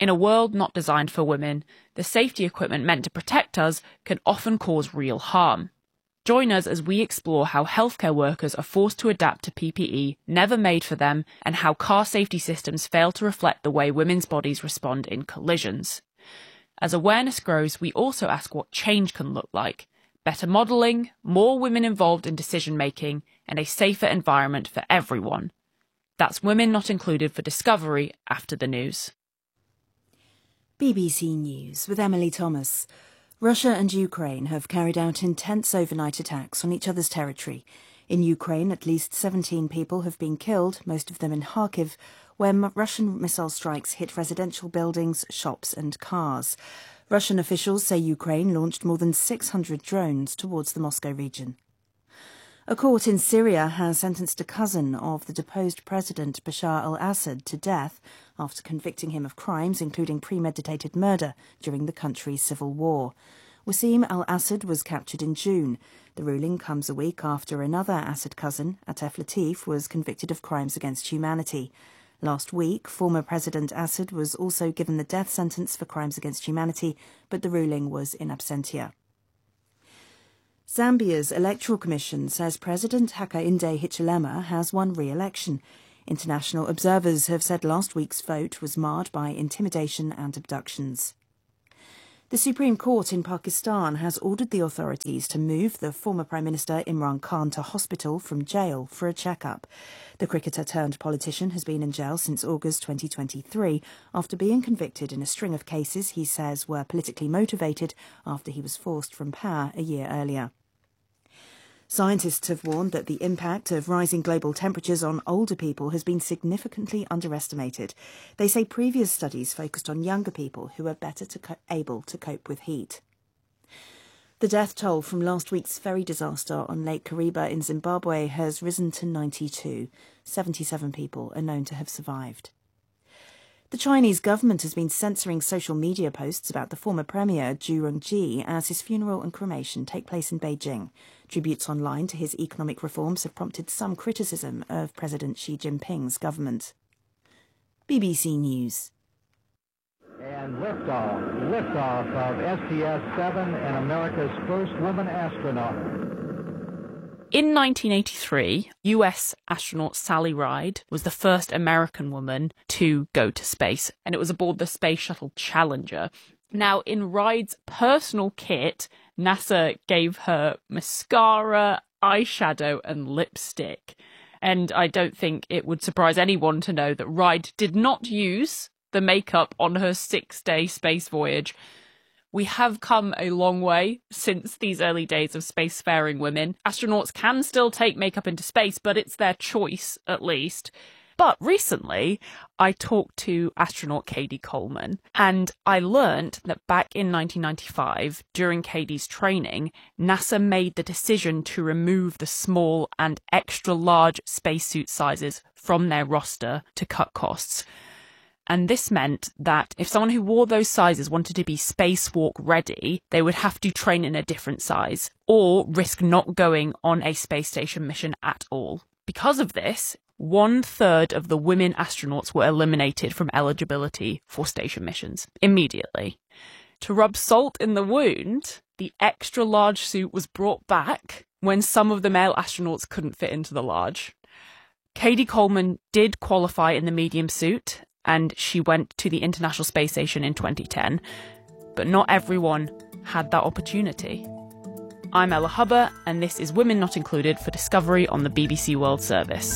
In a world not designed for women, the safety equipment meant to protect us can often cause real harm. Join us as we explore how healthcare workers are forced to adapt to PPE never made for them and how car safety systems fail to reflect the way women's bodies respond in collisions. As awareness grows, we also ask what change can look like. Better modelling, more women involved in decision-making, and a safer environment for everyone. That's Women Not Included for Discovery after the news. BBC News with Emily Thomas. Russia and Ukraine have carried out intense overnight attacks on each other's territory. In Ukraine, at least 17 people have been killed, most of them in Kharkiv, where Russian missile strikes hit residential buildings, shops and cars. Russian officials say Ukraine launched more than 600 drones towards the Moscow region. A court in Syria has sentenced a cousin of the deposed President Bashar al-Assad to death after convicting him of crimes including premeditated murder during the country's civil war. Wassim al-Assad was captured in June. The ruling comes a week after another Assad cousin, Atef Latif, was convicted of crimes against humanity. Last week, former President Assad was also given the death sentence for crimes against humanity, but the ruling was in absentia. Zambia's Electoral Commission says President Hakainde Hichilema has won re-election. International observers have said last week's vote was marred by intimidation and abductions. The Supreme Court in Pakistan has ordered the authorities to move the former Prime Minister Imran Khan to hospital from jail for a checkup. The cricketer-turned-politician has been in jail since August 2023 after being convicted in a string of cases he says were politically motivated after he was forced from power a year earlier. Scientists have warned that the impact of rising global temperatures on older people has been significantly underestimated. They say previous studies focused on younger people who are better able to cope with heat. The death toll from last week's ferry disaster on Lake Kariba in Zimbabwe has risen to 92. 77 people are known to have survived. The Chinese government has been censoring social media posts about the former premier Zhu Rongji as his funeral and cremation take place in Beijing. Tributes online to his economic reforms have prompted some criticism of President Xi Jinping's government. BBC News. And liftoff of STS-7 and America's first woman astronaut. In 1983, US astronaut Sally Ride was the first American woman to go to space, and it was aboard the Space Shuttle Challenger. Now, in Ride's personal kit, NASA gave her mascara, eyeshadow, and lipstick. And I don't think it would surprise anyone to know that Ride did not use the makeup on her 6-day space voyage. We have come a long way since these early days of spacefaring women. Astronauts can still take makeup into space, but it's their choice, at least. But recently, I talked to astronaut Cady Coleman, and I learnt that back in 1995, during Cady's training, NASA made the decision to remove the small and extra-large spacesuit sizes from their roster to cut costs. And this meant that if someone who wore those sizes wanted to be spacewalk ready, they would have to train in a different size or risk not going on a space station mission at all. Because of this, 1/3 of the women astronauts were eliminated from eligibility for station missions immediately. To rub salt in the wound, the extra large suit was brought back when some of the male astronauts couldn't fit into the large. Cady Coleman did qualify in the medium suit, and she went to the International Space Station in 2010. But not everyone had that opportunity. I'm Ella Hubber, and this is Women Not Included for Discovery on the BBC World Service.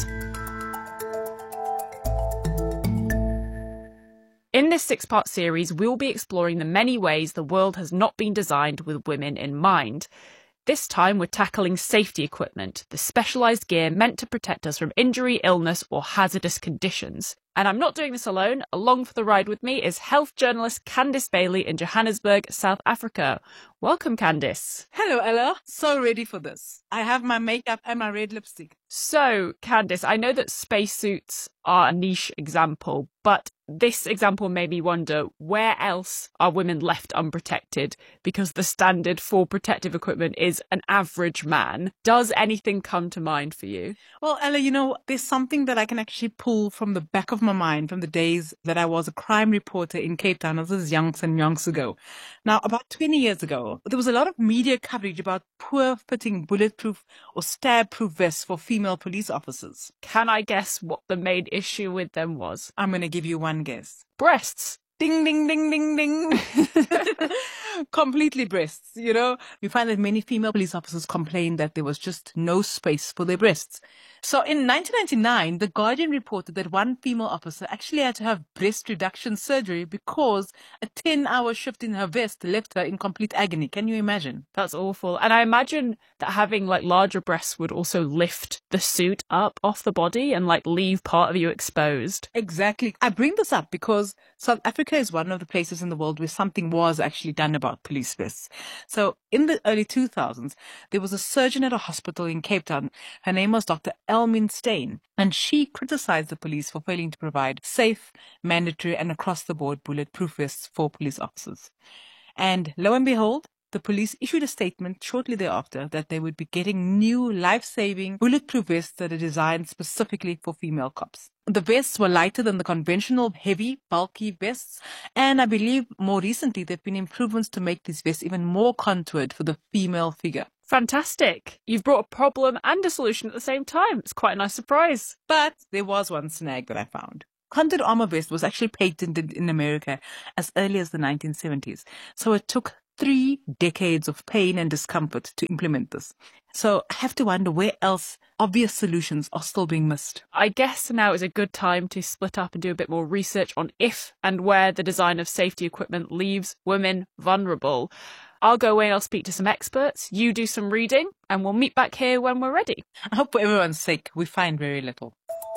In this 6-part series, we'll be exploring the many ways the world has not been designed with women in mind. This time, we're tackling safety equipment, the specialised gear meant to protect us from injury, illness, or hazardous conditions. And I'm not doing this alone. Along for the ride with me is health journalist Candice Bailey in Johannesburg, South Africa. Welcome, Candice. Hello, Ella. So ready for this. I have my makeup and my red lipstick. So, Candice, I know that spacesuits are a niche example, but this example made me wonder, where else are women left unprotected because the standard for protective equipment is an average man? Does anything come to mind for you? Well, Ella, there's something that I can actually pull from the back of my mind from the days that I was a crime reporter in Cape Town. This is yonks and yonks ago. Now, about 20 years ago, there was a lot of media coverage about poor-fitting bulletproof or stab-proof vests for female police officers. Can I guess what the main issue with them was? I'm going to give you one guess. Breasts. Ding, ding, ding, ding, ding. Completely breasts, We find that many female police officers complained that there was just no space for their breasts. So in 1999, The Guardian reported that one female officer actually had to have breast reduction surgery because a 10-hour shift in her vest left her in complete agony. Can you imagine? That's awful. And I imagine that having larger breasts would also lift the suit up off the body and leave part of you exposed. Exactly. I bring this up because South Africa is one of the places in the world where something was actually done about police vests. So in the early 2000s, there was a surgeon at a hospital in Cape Town. Her name was Dr. Elmin Steyn, and she criticized the police for failing to provide safe, mandatory, and across-the-board bulletproof vests for police officers. And lo and behold, the police issued a statement shortly thereafter that they would be getting new life-saving bulletproof vests that are designed specifically for female cops. The vests were lighter than the conventional heavy, bulky vests, and I believe more recently there have been improvements to make these vests even more contoured for the female figure. Fantastic. You've brought a problem and a solution at the same time. It's quite a nice surprise. But there was one snag that I found. Contoured armor vest was actually patented in America as early as the 1970s, so it took 3 decades of pain and discomfort to implement this. So I have to wonder where else obvious solutions are still being missed. I guess now is a good time to split up and do a bit more research on if and where the design of safety equipment leaves women vulnerable. I'll go away and I'll speak to some experts. You do some reading and we'll meet back here when we're ready. I hope for everyone's sake we find very little.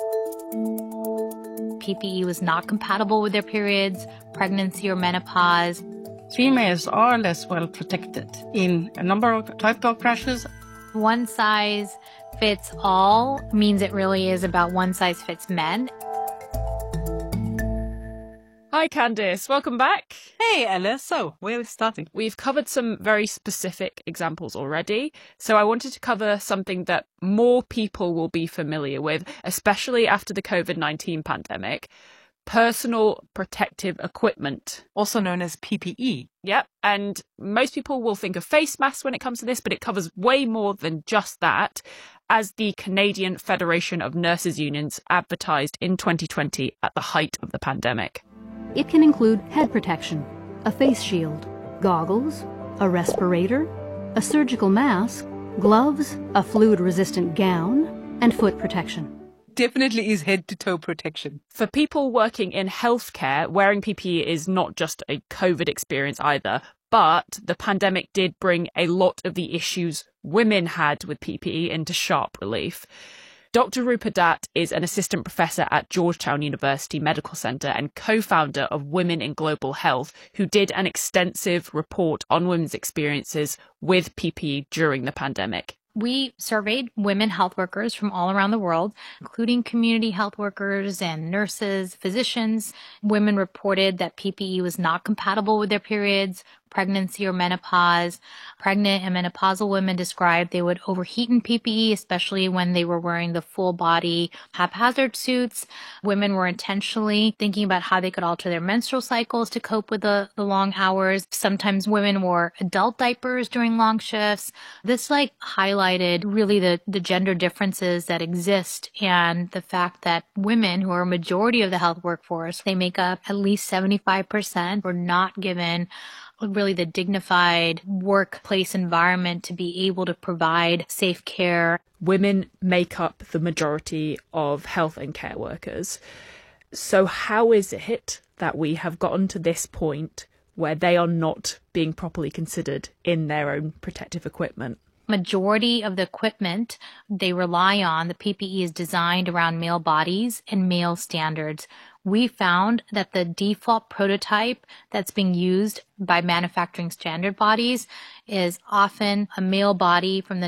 PPE was not compatible with their periods, pregnancy, or menopause. Females are less well protected in a number of type of crashes. One size fits all means it really is about one size fits men. Hi Candice, welcome back. Hey Ella, so where are we starting? We've covered some very specific examples already, so I wanted to cover something that more people will be familiar with, especially after the COVID-19 pandemic. Personal protective equipment. Also known as PPE. Yep, and most people will think of face masks when it comes to this, but it covers way more than just that, as the Canadian Federation of Nurses Unions advertised in 2020 at the height of the pandemic. It can include head protection, a face shield, goggles, a respirator, a surgical mask, gloves, a fluid-resistant gown, and foot protection. Definitely is head-to-toe protection. For people working in healthcare, wearing PPE is not just a COVID experience either, but the pandemic did bring a lot of the issues women had with PPE into sharp relief. Dr. Rupa Dutt is an assistant professor at Georgetown University Medical Center and co-founder of Women in Global Health, who did an extensive report on women's experiences with PPE during the pandemic. We surveyed women health workers from all around the world, including community health workers and nurses, physicians. Women reported that PPE was not compatible with their periods, pregnancy, or menopause. Pregnant and menopausal women described they would overheat in PPE, especially when they were wearing the full body haphazard suits. Women were intentionally thinking about how they could alter their menstrual cycles to cope with the long hours. Sometimes women wore adult diapers during long shifts. This highlighted really the gender differences that exist and the fact that women, who are a majority of the health workforce, they make up at least 75%, were not given really the dignified workplace environment to be able to provide safe care. Women make up the majority of health and care workers. So how is it that we have gotten to this point where they are not being properly considered in their own protective equipment? Majority of the equipment they rely on, the PPE, is designed around male bodies and male standards. we found that the default prototype that's being used by manufacturing standard bodies is often a male body from the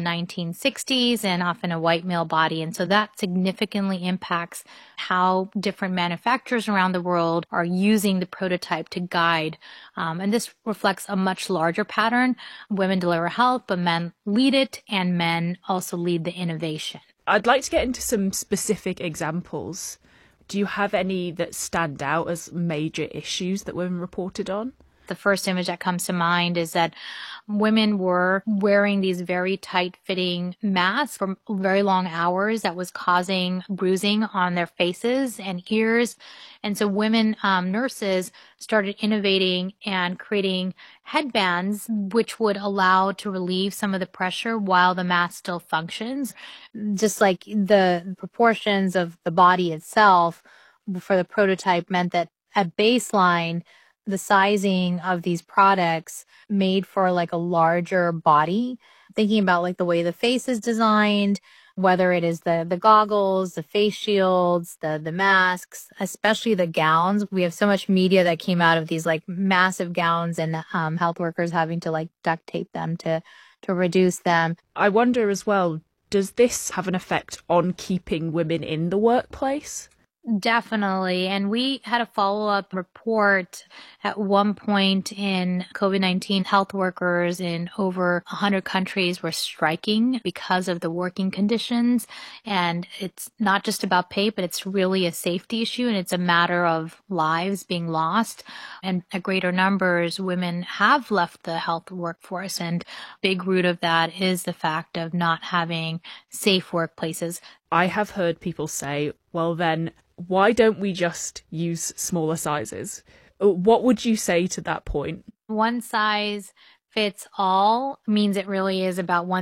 1960s and often a white male body. And so that significantly impacts how different manufacturers around the world are using the prototype to guide. And this reflects a much larger pattern. Women deliver health, but men lead it, and men also lead the innovation. I'd like to get into some specific examples. Do you have any that stand out as major issues that women reported on? The first image that comes to mind is that women were wearing these very tight-fitting masks for very long hours that was causing bruising on their faces and ears. And so women nurses started innovating and creating headbands which would allow to relieve some of the pressure while the mask still functions. Just like the proportions of the body itself for the prototype meant that at baseline, the sizing of these products made for like a larger body, thinking about like the way the face is designed, whether it is the goggles, the face shields, the masks, especially the gowns. We have so much media that came out of these like massive gowns and health workers having to like duct tape them to reduce them. I wonder as well, does this have an effect on keeping women in the workplace? Definitely. And we had a follow-up report at one point in COVID-19. Health workers in over 100 countries were striking because of the working conditions. And it's not just about pay, but it's really a safety issue. And it's a matter of lives being lost. And at greater numbers, women have left the health workforce. And a big root of that is the fact of not having safe workplaces. I have heard people say, well, then why don't we just use smaller sizes? What would you say to that point? One size fits all means it really is about one